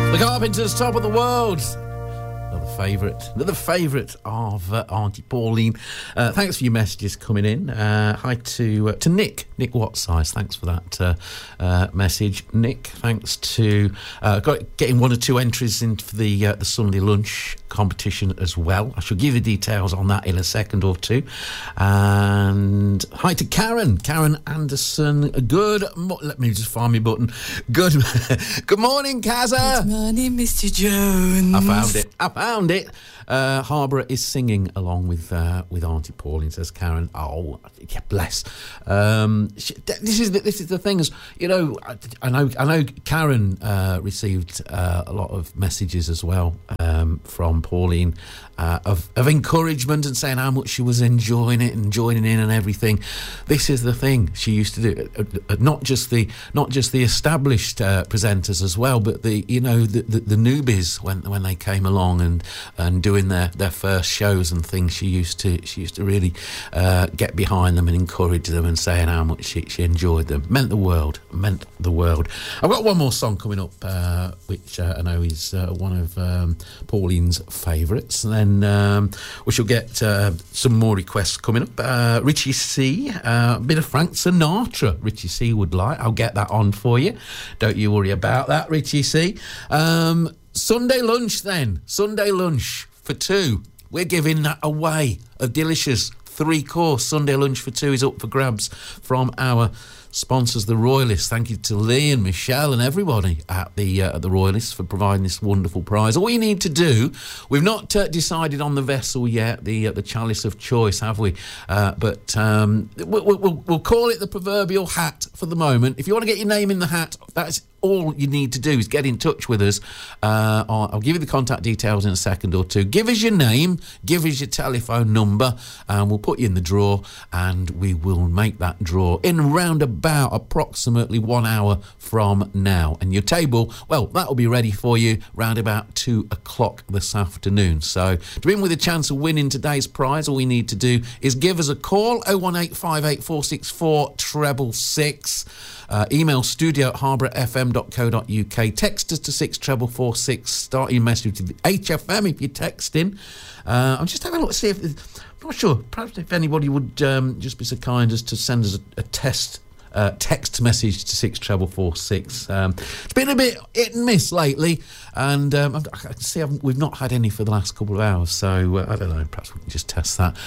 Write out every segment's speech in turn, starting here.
The Carpenters, Top of the World. Another favourite of Auntie Pauline. Thanks for your messages coming in. Hi to Nick Wattsize. Thanks for that message, Nick. Thanks to getting one or two entries into for the Sunday lunch competition as well. I shall give you details on that in a second or two. And hi to Karen Anderson. Let me just find my button. Good morning, Kazza. Good morning, Mr. Jones. I found it. Harborough is singing along with Auntie Pauline, says Karen. Oh, yeah, bless. This is the thing. Is, you know, I know Karen received a lot of messages as well from Pauline of encouragement and saying how much she was enjoying it and joining in and everything. This is the thing she used to do. Not just the established presenters as well, but the newbies when they came along and doing their first shows and things. She used to really get behind them and encourage them and saying how much she enjoyed them. Meant the world. I've got one more song coming up, which I know is one of Pauline's favourites, and then we shall get some more requests coming up. Richie C, a bit of Frank Sinatra Richie C would like. I'll get that on for you. Don't you worry about that, Richie C. Sunday lunch for two. We're giving that away. A delicious 3-course Sunday lunch for two is up for grabs from our sponsors, the Royalists. Thank you to Lee and Michelle and everybody at the Royalists for providing this wonderful prize. All you need to do, we've not decided on the vessel yet, the chalice of choice, have we? But we'll call it the proverbial hat for the moment. If you want to get your name in the hat, that's all you need to do is get in touch with us. I'll give you the contact details in a second or two. Give us your name, give us your telephone number, and we'll put you in the draw, and we will make that draw in round about approximately 1 hour from now. And your table, well, that'll be ready for you round about 2 o'clock this afternoon. So to win with a chance of winning today's prize, all we need to do is give us a call, 01858 666. Email studio@harbourfm.co.uk. Text us to 64446. Start your message with the HFM if you're texting. I'm just having a look to see if... I'm not sure. Perhaps if anybody would just be so kind as to send us a text message to 64446. It's been a bit hit and miss lately, and I can see we've not had any for the last couple of hours, so I don't know, perhaps we can just test that.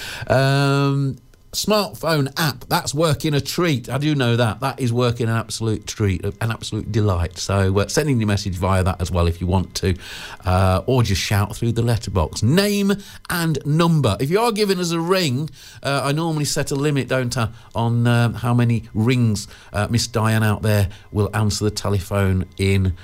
Smartphone app, that's working a treat. I do know that is working an absolute treat, an absolute delight. So send in your message via that as well if you want to, or just shout through the letterbox. Name and number. If you are giving us a ring, I normally set a limit, don't I, on how many rings Miss Diane out there will answer the telephone in.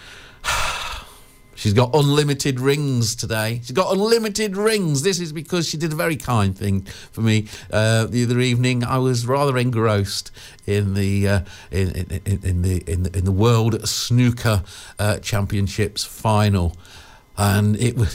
She's got unlimited rings today. She's got unlimited rings. This is because she did a very kind thing for me the other evening. I was rather engrossed in the World Snooker Championships final, and it was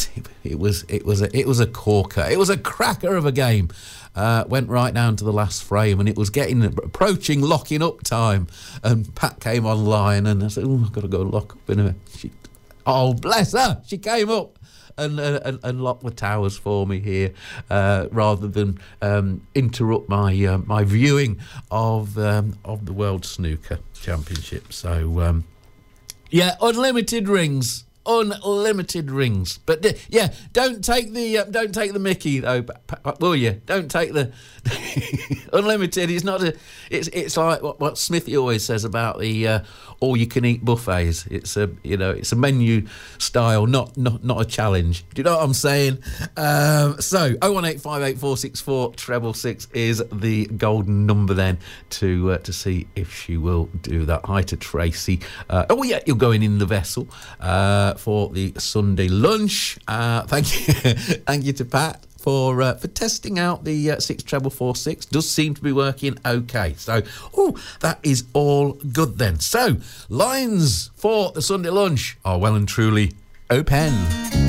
a corker. It was a cracker of a game. Went right down to the last frame, and it was approaching locking up time. And Pat came online, and I said, "Oh, I've got to go lock up in a minute." Oh, bless her! She came up and locked the towers for me here, rather than interrupt my viewing of the World Snooker Championship. So, unlimited rings. But don't take the Mickey though, will you? Don't take the unlimited. It's like what Smithy always says about the all you can eat buffets. It's a menu style, not a challenge. Do you know what I'm saying? So 01858464666 is the golden number then to see if she will do that. Hi to Tracy. You're going in the vessel for the Sunday lunch. Thank you to Pat for testing out the 64446. Does seem to be working okay. So, that is all good then. So, lines for the Sunday lunch are well and truly open.